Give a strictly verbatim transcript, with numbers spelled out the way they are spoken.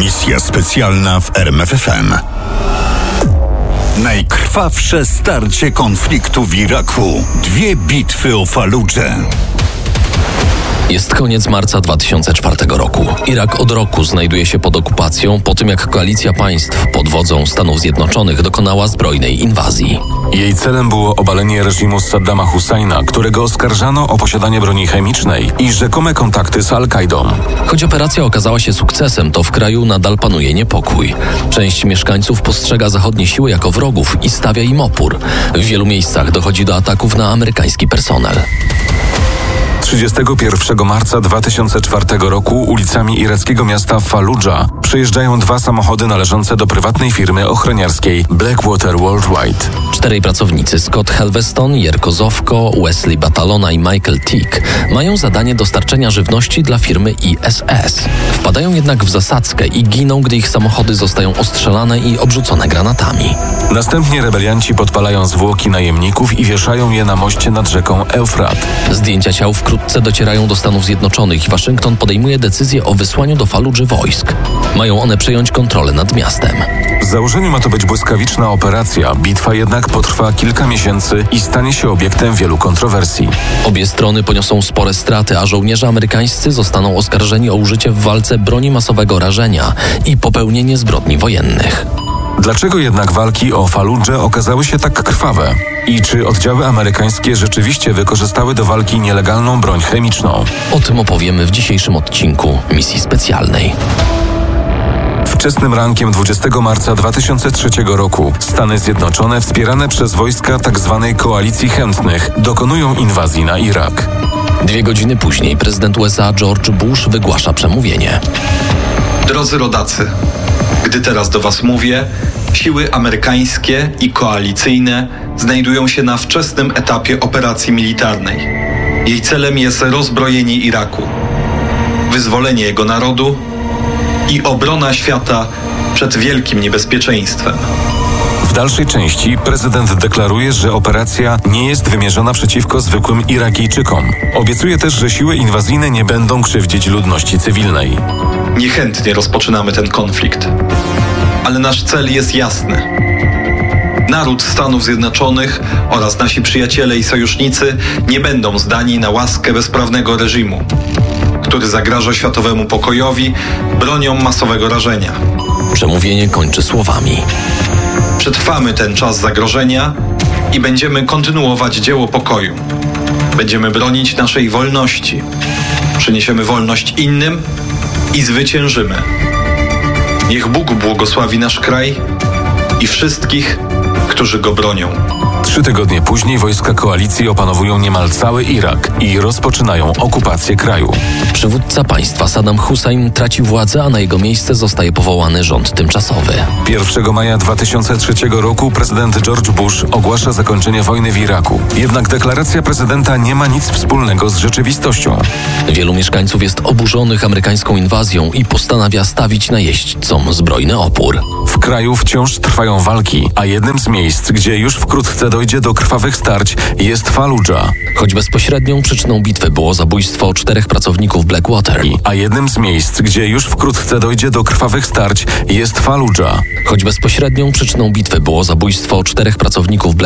Misja specjalna w R M F F M. Najkrwawsze starcie konfliktu w Iraku. Dwie bitwy o Faludżę. Jest koniec marca dwa tysiące czwartego roku. Irak od roku znajduje się pod okupacją po tym, jak koalicja państw pod wodzą Stanów Zjednoczonych dokonała zbrojnej inwazji. Jej celem było obalenie reżimu Saddama Husajna, którego oskarżano o posiadanie broni chemicznej i rzekome kontakty z Al-Kaidą. Choć operacja okazała się sukcesem, to w kraju nadal panuje niepokój. Część mieszkańców postrzega zachodnie siły jako wrogów i stawia im opór. W wielu miejscach dochodzi do ataków na amerykański personel. trzydziestego pierwszego marca dwa tysiące czwartego roku ulicami irackiego miasta Faludża przejeżdżają dwa samochody należące do prywatnej firmy ochroniarskiej Blackwater Worldwide. Czterej pracownicy, Scott Helveston, Jerko Zowko, Wesley Batalona i Michael Tick, mają zadanie dostarczenia żywności dla firmy I S S. Wpadają jednak w zasadzkę i giną, gdy ich samochody zostają ostrzelane i obrzucone granatami. Następnie rebelianci podpalają zwłoki najemników i wieszają je na moście nad rzeką Eufrat. Zdjęcia ciał wkrótce docierają do Stanów Zjednoczonych i Waszyngton podejmuje decyzję o wysłaniu do Faludży wojsk. Mają one przejąć kontrolę nad miastem. W założeniu ma to być błyskawiczna operacja, bitwa jednak potrwa kilka miesięcy i stanie się obiektem wielu kontrowersji. Obie strony poniosą spore straty, a żołnierze amerykańscy zostaną oskarżeni o użycie w walce broni masowego rażenia i popełnienie zbrodni wojennych. Dlaczego jednak walki o Faludżę okazały się tak krwawe? I czy oddziały amerykańskie rzeczywiście wykorzystały do walki nielegalną broń chemiczną? O tym opowiemy w dzisiejszym odcinku Misji Specjalnej. Wczesnym rankiem dwudziestego marca dwa tysiące trzeciego roku Stany Zjednoczone, wspierane przez wojska tzw. Koalicji Chętnych, dokonują inwazji na Irak. Dwie godziny później prezydent U S A George Bush wygłasza przemówienie. Drodzy rodacy, gdy teraz do was mówię, siły amerykańskie i koalicyjne znajdują się na wczesnym etapie operacji militarnej. Jej celem jest rozbrojenie Iraku, wyzwolenie jego narodu i obrona świata przed wielkim niebezpieczeństwem. W dalszej części prezydent deklaruje, że operacja nie jest wymierzona przeciwko zwykłym Irakijczykom. Obiecuje też, że siły inwazyjne nie będą krzywdzić ludności cywilnej. Niechętnie rozpoczynamy ten konflikt, ale nasz cel jest jasny. Naród Stanów Zjednoczonych oraz nasi przyjaciele i sojusznicy nie będą zdani na łaskę bezprawnego reżimu, który zagraża światowemu pokojowi bronią masowego rażenia. Przemówienie kończy słowami: Przetrwamy ten czas zagrożenia i będziemy kontynuować dzieło pokoju. Będziemy bronić naszej wolności. Przyniesiemy wolność innym i zwyciężymy. Niech Bóg błogosławi nasz kraj i wszystkich, którzy go bronią. Trzy tygodnie później wojska koalicji opanowują niemal cały Irak i rozpoczynają okupację kraju. Przywódca państwa Saddam Hussein traci władzę, a na jego miejsce zostaje powołany rząd tymczasowy. pierwszego maja dwa tysiące trzeciego roku prezydent George Bush ogłasza zakończenie wojny w Iraku. Jednak deklaracja prezydenta nie ma nic wspólnego z rzeczywistością. Wielu mieszkańców jest oburzonych amerykańską inwazją i postanawia stawić najeźdźcom zbrojny opór. W kraju wciąż trwają walki, a jednym z miejsc, gdzie już wkrótce dojdzie do krwawych starć, jest Faludża. Choć bezpośrednią przyczyną bitwy było zabójstwo czterech pracowników Blackwater. A jednym z miejsc, gdzie już wkrótce dojdzie do krwawych starć, jest Faludża. Choć bezpośrednią przyczyną bitwy było zabójstwo czterech pracowników Blackwater.